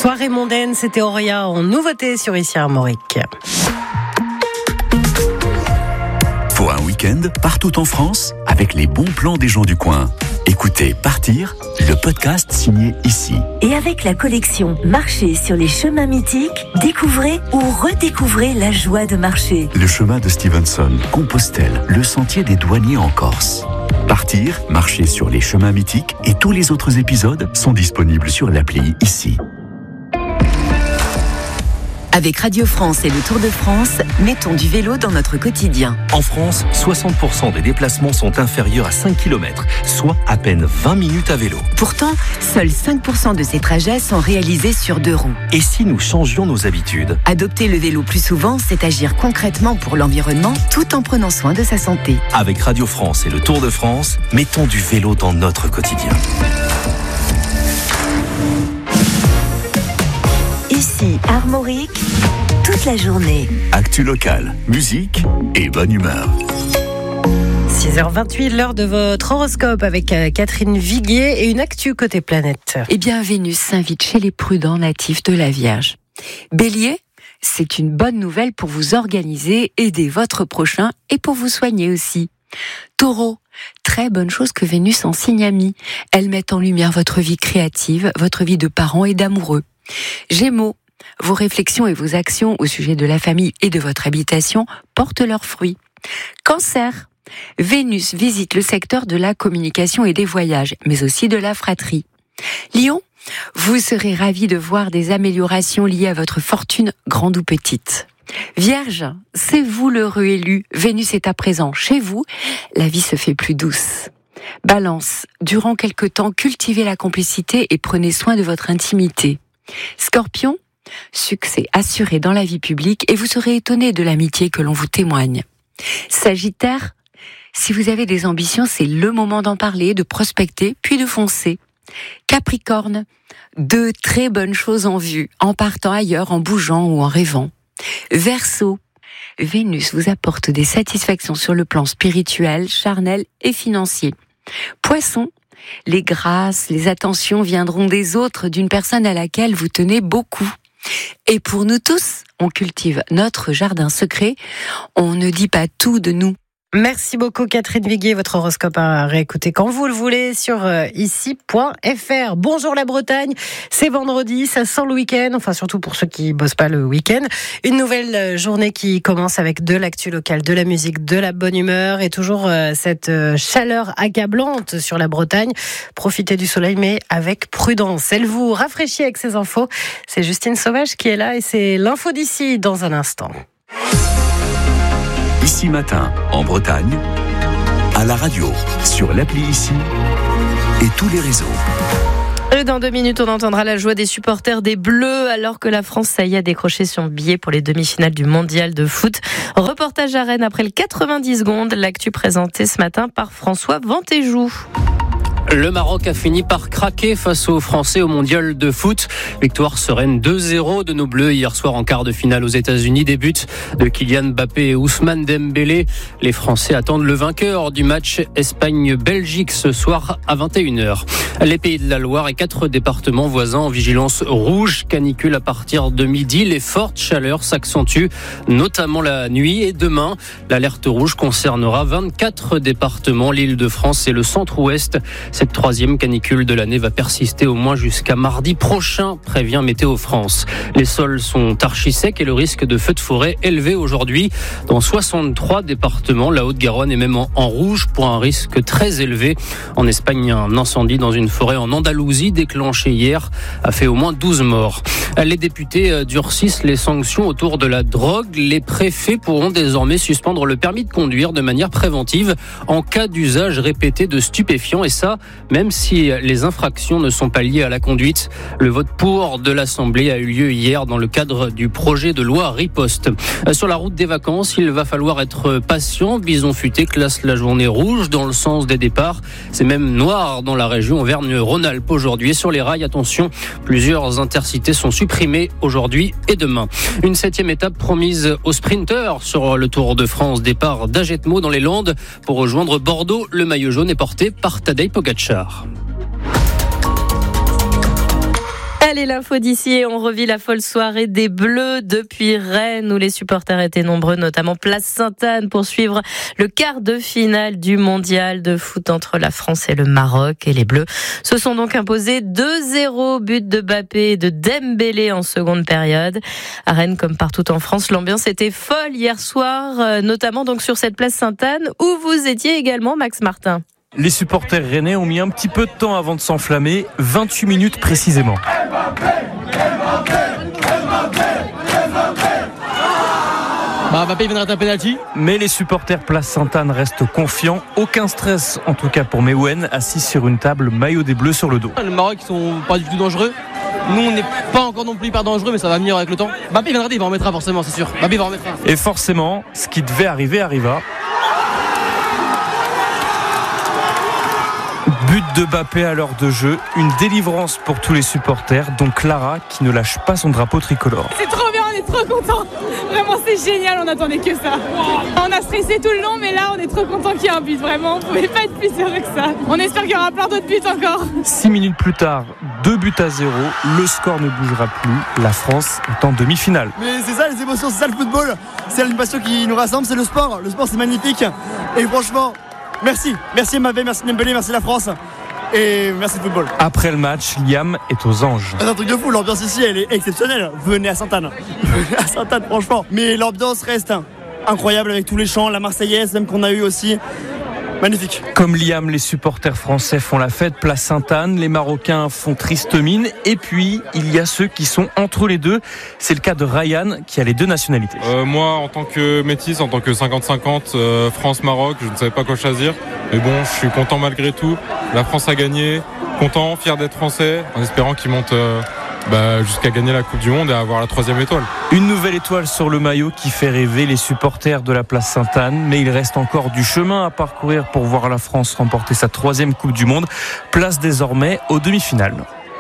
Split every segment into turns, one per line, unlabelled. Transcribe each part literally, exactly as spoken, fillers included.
Soirée mondaine, c'était Auria en nouveauté sur Ici Armorique.
Pour un week-end, partout en France, avec les bons plans des gens du coin. Écoutez Partir, le podcast signé Ici.
Et avec la collection Marcher sur les chemins mythiques, découvrez ou redécouvrez la joie de marcher.
Le chemin de Stevenson, Compostelle, le sentier des douaniers en Corse. Partir, marcher sur les chemins mythiques et tous les autres épisodes sont disponibles sur l'appli Ici.
Avec Radio France et le Tour de France, mettons du vélo dans notre quotidien.
En France, soixante pour cent des déplacements sont inférieurs à cinq kilomètres, soit à peine vingt minutes à vélo.
Pourtant, seuls cinq pour cent de ces trajets sont réalisés sur deux roues.
Et si nous changions nos habitudes ?
Adopter le vélo plus souvent, c'est agir concrètement pour l'environnement tout en prenant soin de sa santé.
Avec Radio France et le Tour de France, mettons du vélo dans notre quotidien.
Ici, Armorique, toute la journée.
Actu locale, musique et bonne humeur.
six heures vingt-huit, l'heure de votre horoscope avec Catherine Viguier et une actu côté planète.
Eh bien, Vénus s'invite chez les prudents natifs de la Vierge. Bélier, c'est une bonne nouvelle pour vous organiser, aider votre prochain et pour vous soigner aussi. Taureau, très bonne chose que Vénus en signe ami. Elle met en lumière votre vie créative, votre vie de parents et d'amoureux. Gémeaux, vos réflexions et vos actions au sujet de la famille et de votre habitation portent leurs fruits. Cancer, Vénus visite le secteur de la communication et des voyages, mais aussi de la fratrie. Lion, vous serez ravis de voir des améliorations liées à votre fortune, grande ou petite. Vierge, c'est vous l'heureux élu, Vénus est à présent chez vous, la vie se fait plus douce. Balance, durant quelque temps, cultivez la complicité et prenez soin de votre intimité. Scorpion, succès assuré dans la vie publique et vous serez étonné de l'amitié que l'on vous témoigne. Sagittaire, si vous avez des ambitions, c'est le moment d'en parler, de prospecter, puis de foncer. Capricorne, deux très bonnes choses en vue, en partant ailleurs, en bougeant ou en rêvant. Verseau, Vénus vous apporte des satisfactions sur le plan spirituel, charnel et financier. Poisson, les grâces, les attentions viendront des autres, d'une personne à laquelle vous tenez beaucoup. Et pour nous tous, on cultive notre jardin secret, on ne dit pas tout de nous.
Merci beaucoup Catherine Viguier, votre horoscope à réécouter quand vous le voulez sur ici point f r. Bonjour la Bretagne, c'est vendredi, ça sent le week-end, enfin surtout pour ceux qui bossent pas le week-end. Une nouvelle journée qui commence avec de l'actu locale, de la musique, de la bonne humeur et toujours cette chaleur accablante sur la Bretagne. Profitez du soleil mais avec prudence. Elle vous rafraîchit avec ses infos. C'est Justine Sauvage qui est là et c'est l'info d'ici dans un instant.
Ici matin, en Bretagne, à la radio, sur l'appli Ici et tous les réseaux.
Et dans deux minutes, on entendra la joie des supporters des Bleus alors que la France, ça y est, a décroché son billet pour les demi-finales du mondial de foot. Reportage à Rennes après le quatre-vingt-dix secondes. L'actu présentée ce matin par François Ventéjou.
Le Maroc a fini par craquer face aux Français au mondial de foot. Victoire sereine deux zéro de nos Bleus hier soir en quart de finale aux États-Unis. Des buts de Kylian Mbappé et Ousmane Dembélé. Les Français attendent le vainqueur du match Espagne-Belgique ce soir à vingt et une heures. Les Pays de la Loire et quatre départements voisins en vigilance rouge. Canicule à partir de midi. Les fortes chaleurs s'accentuent, notamment la nuit et demain. L'alerte rouge concernera vingt-quatre départements, l'Île-de-France et le centre-ouest. Cette troisième canicule de l'année va persister au moins jusqu'à mardi prochain, prévient Météo France. Les sols sont archi secs et le risque de feux de forêt élevé aujourd'hui. Dans soixante-trois départements, la Haute-Garonne est même en, en rouge pour un risque très élevé. En Espagne, un incendie dans une forêt en Andalousie déclenché hier a fait au moins douze morts. Les députés durcissent les sanctions autour de la drogue. Les préfets pourront désormais suspendre le permis de conduire de manière préventive en cas d'usage répété de stupéfiants et ça, même si les infractions ne sont pas liées à la conduite. Le vote pour de l'Assemblée a eu lieu hier dans le cadre du projet de loi Riposte. Sur la route des vacances, il va falloir être patient. Bison Futé classe la journée rouge dans le sens des départs. C'est même noir dans la région Auvergne-Rhône-Alpes aujourd'hui. Et sur les rails, attention, plusieurs intercités sont supprimées aujourd'hui et demain. Une septième étape promise aux sprinteurs sur le Tour de France. Départ d'Agetmo dans les Landes pour rejoindre Bordeaux. Le maillot jaune est porté par Tadej Pogačar.
Allez, l'info d'ici et on revit la folle soirée des Bleus depuis Rennes où les supporters étaient nombreux, notamment place Sainte-Anne pour suivre le quart de finale du mondial de foot entre la France et le Maroc. Et les Bleus se sont donc imposés deux zéro, but de Mbappé et de Dembélé en seconde période. À Rennes, comme partout en France, l'ambiance était folle hier soir, notamment donc sur cette place Sainte-Anne où vous étiez également, Max Martin.
Les supporters rennais ont mis un petit peu de temps avant de s'enflammer, vingt-huit minutes précisément.
Bah, Mbappé viendra d'un penalty.
Mais les supporters place Sainte-Anne restent confiants. Aucun stress, en tout cas pour Meouen, assis sur une table, maillot des Bleus sur le dos.
Le Maroc, ils sont pas du tout dangereux. Nous, on n'est pas encore non plus hyper dangereux, mais ça va venir avec le temps. Mbappé viendra, il va en mettre un forcément, c'est sûr. Mbappé va en mettre un.
Et forcément, ce qui devait arriver arriva. But de Mbappé à l'heure de jeu, une délivrance pour tous les supporters, dont Clara qui ne lâche pas son drapeau tricolore.
C'est trop bien, on est trop contents. Vraiment, c'est génial, on n'attendait que ça. On a stressé tout le long, mais là, on est trop contents qu'il y ait un but. Vraiment, on ne pouvait pas être plus heureux que ça. On espère qu'il y aura plein d'autres buts encore.
Six minutes plus tard, deux buts à zéro, le score ne bougera plus. La France est en demi-finale.
Mais c'est ça les émotions, c'est ça le football. C'est une passion qui nous rassemble, c'est le sport. Le sport, c'est magnifique. Et franchement, merci. Merci Mbappé, merci Dembélé, merci la France. Et merci le football.
Après le match, Liam est aux anges.
C'est un truc de fou, l'ambiance ici elle est exceptionnelle. Venez à Sainte-Anne. Venez à Sainte-Anne franchement. Mais l'ambiance reste incroyable avec tous les chants, la Marseillaise même qu'on a eu aussi. Magnifique.
Comme Liam, les supporters français font la fête, place Sainte-Anne, les Marocains font triste mine, et puis il y a ceux qui sont entre les deux. C'est le cas de Ryan qui a les deux nationalités.
Euh, moi, en tant que métis, en tant que cinquante cinquante, euh, France-Maroc, je ne savais pas quoi choisir. Mais bon, je suis content malgré tout. La France a gagné, content, fier d'être français, en espérant qu'ils montent euh, bah, jusqu'à gagner la Coupe du Monde et avoir la troisième étoile.
Une nouvelle étoile sur le maillot qui fait rêver les supporters de la place Sainte-Anne, mais il reste encore du chemin à parcourir pour voir la France remporter sa troisième Coupe du Monde. Place désormais aux demi-finales.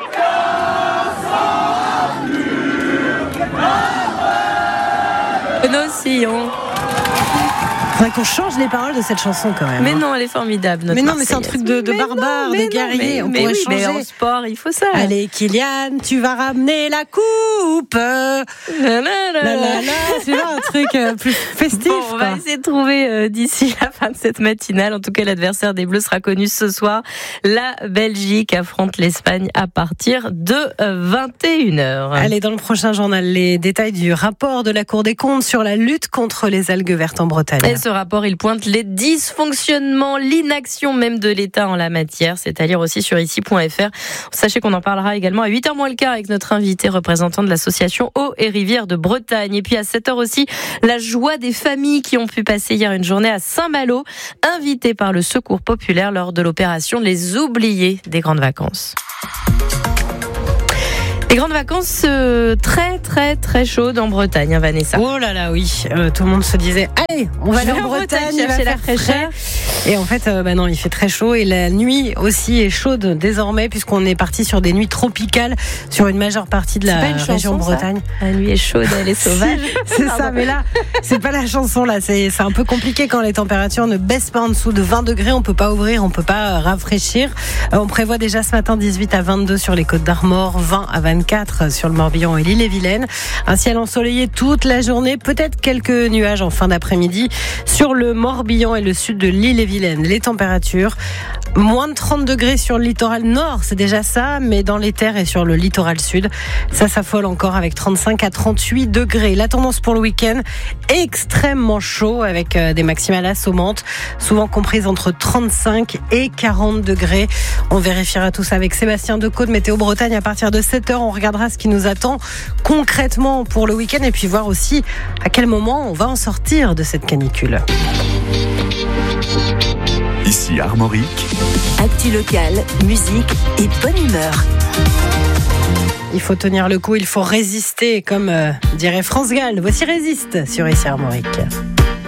Nos sillons.
Faudrait qu'on change les paroles de cette chanson quand même.
Mais
hein.
non, elle est formidable.
Mais non, mais c'est un truc de, de barbare, de guerrier. On
mais
pourrait
oui,
changer.
Mais en sport, il faut ça.
Allez, Kylian, tu vas ramener la coupe. La la la la. C'est là un truc euh, plus festif.
Bon, on va
quoi.
essayer de trouver euh, d'ici la fin de cette matinale. En tout cas, l'adversaire des Bleus sera connu ce soir. La Belgique affronte l'Espagne à partir de vingt et une heures.
Allez, dans le prochain journal, les détails du rapport de la Cour des comptes sur la lutte contre les algues vertes en Bretagne.
Et ce rapport, il pointe les dysfonctionnements, l'inaction même de l'État en la matière. C'est à lire aussi sur ici point f r. Sachez qu'on en parlera également à huit heures moins le quart avec notre invité représentant de l'association Eau et Rivières de Bretagne. Et puis à sept heures aussi, la joie des familles qui ont pu passer hier une journée à Saint-Malo, invitées par le Secours populaire lors de l'opération Les Oubliés des grandes vacances. Les grandes vacances euh, très très très chaudes en Bretagne, hein, Vanessa.
Oh là là, oui. Euh, tout le monde se disait, allez, on va aller en Bretagne, il va faire frais. Et en fait, euh, bah non, il fait très chaud et la nuit aussi est chaude désormais puisqu'on est parti sur des nuits tropicales sur une majeure partie de la région
chanson,
Bretagne.
Ça. La nuit est chaude, elle est sauvage.
C'est ça, mais là, c'est pas la chanson là. C'est, c'est un peu compliqué quand les températures ne baissent pas en dessous de vingt degrés. On peut pas ouvrir, on peut pas rafraîchir. Euh, on prévoit déjà ce matin dix-huit à vingt-deux sur les Côtes d'Armor, vingt à vingt-quatre sur le Morbihan et l'Ille-et-Vilaine. Un ciel ensoleillé toute la journée, peut-être quelques nuages en fin d'après-midi sur le Morbihan et le sud de l'Ille-et-Vilaine. Les températures, moins de trente degrés sur le littoral nord, c'est déjà ça, mais dans les terres et sur le littoral sud, ça s'affole encore avec trente-cinq à trente-huit degrés. La tendance pour le week-end, extrêmement chaud avec des maximales assommantes, souvent comprises entre trente-cinq et quarante degrés. On vérifiera tout ça avec Sébastien Decaux de Météo Bretagne à partir de sept heures. On regardera ce qui nous attend concrètement pour le week-end et puis voir aussi à quel moment on va en sortir de cette canicule.
Ici Armorique.
Actu locale, musique et bonne humeur.
Il faut tenir le coup, il faut résister, comme euh, dirait France Gall. Voici Résiste sur Ici Armorique.